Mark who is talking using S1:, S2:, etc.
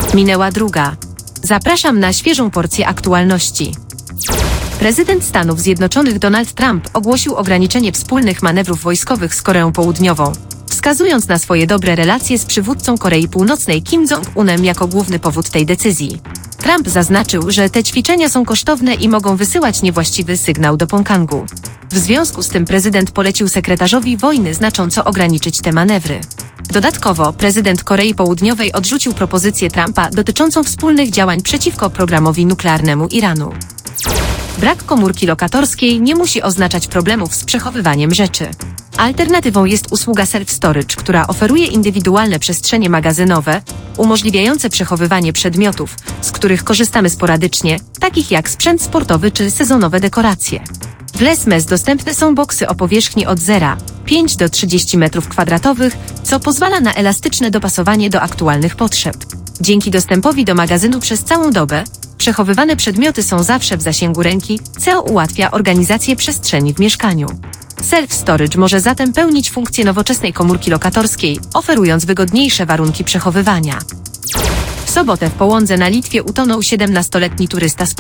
S1: Minęła druga. Zapraszam na świeżą porcję aktualności. Prezydent Stanów Zjednoczonych Donald Trump ogłosił ograniczenie wspólnych manewrów wojskowych z Koreą Południową, wskazując na swoje dobre relacje z przywódcą Korei Północnej Kim Jong-unem jako główny powód tej decyzji. Trump zaznaczył, że te ćwiczenia są kosztowne i mogą wysyłać niewłaściwy sygnał do Pjongjangu. W związku z tym prezydent polecił sekretarzowi wojny znacząco ograniczyć te manewry. Dodatkowo prezydent Korei Południowej odrzucił propozycję Trumpa dotyczącą wspólnych działań przeciwko programowi nuklearnemu Iranu. Brak komórki lokatorskiej nie musi oznaczać problemów z przechowywaniem rzeczy. Alternatywą jest usługa self-storage, która oferuje indywidualne przestrzenie magazynowe, umożliwiające przechowywanie przedmiotów, z których korzystamy sporadycznie, takich jak sprzęt sportowy czy sezonowe dekoracje. W Les Mes dostępne są boksy o powierzchni od 0,5 do 30 m2, co pozwala na elastyczne dopasowanie do aktualnych potrzeb. Dzięki dostępowi do magazynu przez całą dobę, przechowywane przedmioty są zawsze w zasięgu ręki, co ułatwia organizację przestrzeni w mieszkaniu. Self-storage może zatem pełnić funkcję nowoczesnej komórki lokatorskiej, oferując wygodniejsze warunki przechowywania. W sobotę w Połądze na Litwie utonął 17-letni turysta z